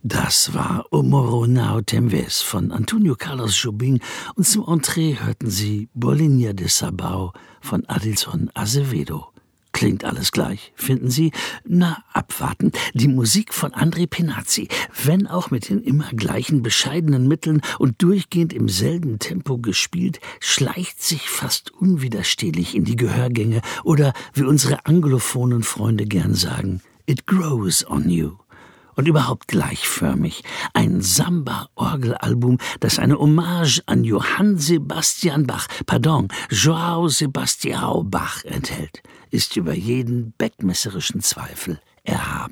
Das war O Moro Nao Temves von Antonio Carlos Jobim und zum Entree hörten Sie Bolinha de Sabão von Adilson Azevedo. Klingt alles gleich, finden Sie? Na, abwarten. Die Musik von André Penazzi, wenn auch mit den immer gleichen bescheidenen Mitteln und durchgehend im selben Tempo gespielt, schleicht sich fast unwiderstehlich in die Gehörgänge oder, wie unsere anglophonen Freunde gern sagen, it grows on you. Und überhaupt gleichförmig. Ein Samba-Orgelalbum, das eine Hommage an Johann Sebastian Bach, João Sebastião Bach enthält, ist über jeden beckmesserischen Zweifel erhaben.